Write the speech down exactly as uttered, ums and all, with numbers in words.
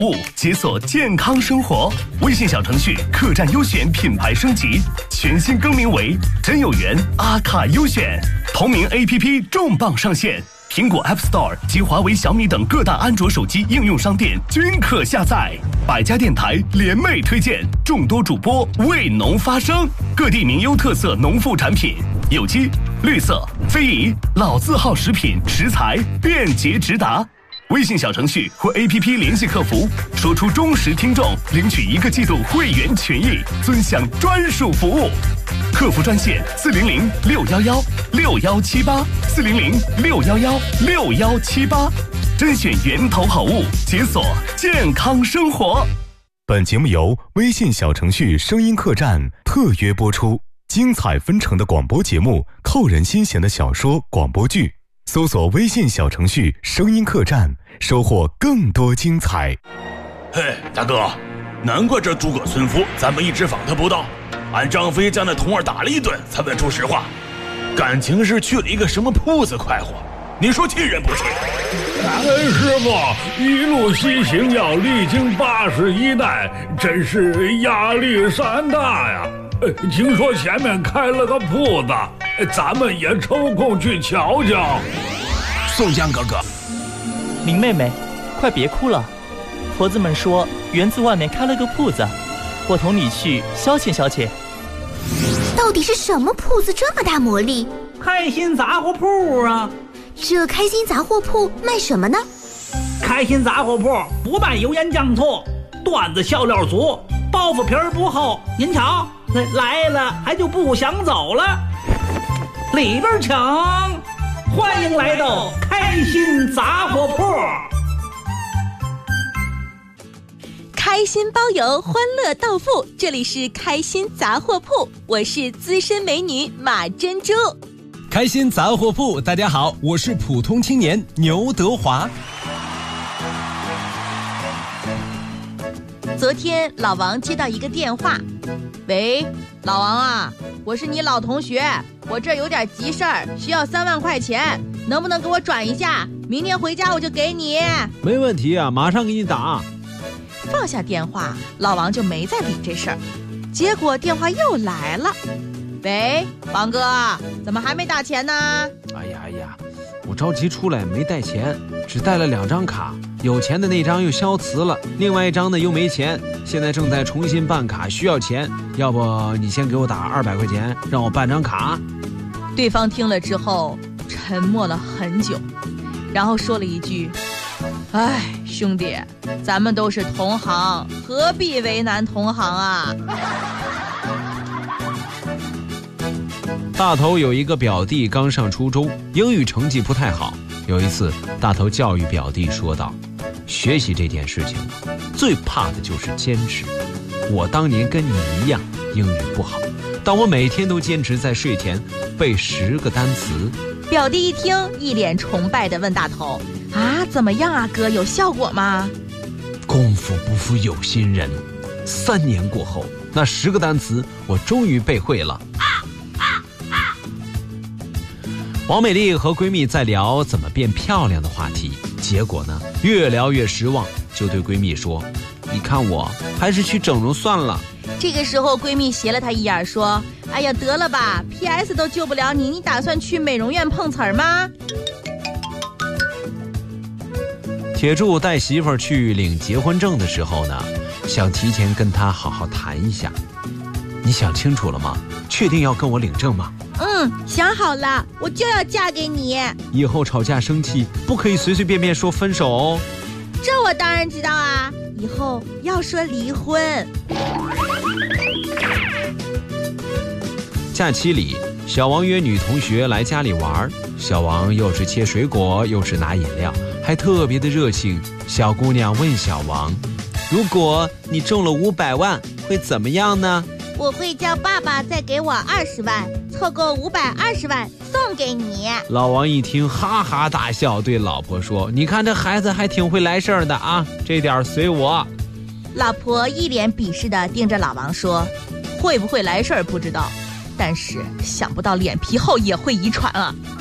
物解锁健康生活，微信小程序客栈优选品牌升级，全新更名为真有缘阿卡优选，同名 A P P 重磅上线，苹果 App Store 及华为、小米等各大安卓手机应用商店均可下载。百家电台联袂推荐，众多主播为农发声，各地名优特色农副产品，有机、绿色、非遗、老字号食品食材便捷直达。微信小程序或 A P P 联系客服，说出忠实听众，领取一个季度会员权益，尊享专属服务。客服专线四零零六幺幺六幺七八四零零六幺幺六幺七八，甄选源头好物，解锁健康生活。 本节目由微信小程序声音客栈特约播出，精彩纷呈的广播节目，扣人心弦的小说广播剧。搜索微信小程序声音客栈，收获更多精彩。 嘿，大哥，难怪这诸葛村夫咱们一直访他不到，俺张飞将那童儿打了一顿才问出实话，感情是去了一个什么铺子快活，你说气人不气？ 感恩师傅一路西行要历经八十一代，真是压力山大呀。听说前面开了个铺子，咱们也抽空去瞧瞧。 宋江哥哥， 林妹妹，快别哭了。婆子们说园子外面开了个铺子，我同你去消遣消遣。 到底是什么铺子这么大魔力？ 开心杂货铺啊！ 这开心杂货铺卖什么呢？ 开心杂货铺不卖油盐酱醋，段子笑料足，包袱皮儿不厚。您瞧，来了还就不想走了。里边请，欢迎来到开心杂货铺。 开心包邮，欢乐到付，这里是开心杂货铺，我是资深美女马珍珠。 开心杂货铺，大家好，我是普通青年牛德华。 昨天老王接到一个电话，喂，老王啊，我是你老同学，我这有点急事儿，需要三万块钱，能不能给我转一下？明天回家我就给你。 没问题啊，马上给你打。 放下电话，老王就没再理这事儿。结果电话又来了，喂，王哥，怎么还没打钱呢？ 哎呀哎呀，我着急出来没带钱，只带了两张卡，有钱的那张又消磁了，另外一张呢又没钱，现在正在重新办卡，需要钱，要不你先给我打二百块钱，让我办张卡。 对方听了之后沉默了很久，然后说了一句：哎，兄弟，咱们都是同行，何必为难同行啊？ 大头有一个表弟刚上初中，英语成绩不太好。有一次，大头教育表弟说道：学习这件事情最怕的就是坚持。我当年跟你一样，英语不好，但我每天都坚持在睡前背十个单词。 表弟一听，一脸崇拜地问大头：啊，怎么样啊哥，有效果吗？ 功夫不负有心人，三年过后，那十个单词我终于背会了。王美丽和闺蜜在聊怎么变漂亮的话题，结果呢，越聊越失望，就对闺蜜说：你看我还是去整容算了。 这个时候闺蜜斜了她一眼说：哎呀，得了吧， P S 都救不了你，你打算去美容院碰瓷儿吗？ 铁柱带媳妇儿去领结婚证的时候呢，想提前跟她好好谈一下。你想清楚了吗？确定要跟我领证吗？ 嗯，想好了，我就要嫁给你。 以后吵架生气不可以随随便便说分手哦。 这我当然知道啊，以后要说离婚。 假期里，小王约女同学来家里玩，小王又是切水果又是拿饮料，还特别的热情。小姑娘问小王：如果你中了五百万会怎么样呢？ 我会叫爸爸再给我二十万，凑够五百二十万送给你。 老王一听哈哈大笑，对老婆说：你看这孩子还挺会来事儿的啊，这点随我。 老婆一脸鄙视地盯着老王说：会不会来事儿不知道，但是想不到脸皮厚也会遗传啊。